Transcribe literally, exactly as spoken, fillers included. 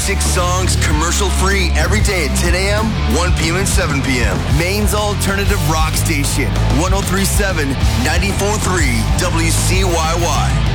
Six songs commercial-free every day at ten a.m., one p.m., and seven p.m. Maine's alternative rock station, one oh three point seven, ninety-four point three W C Y Y.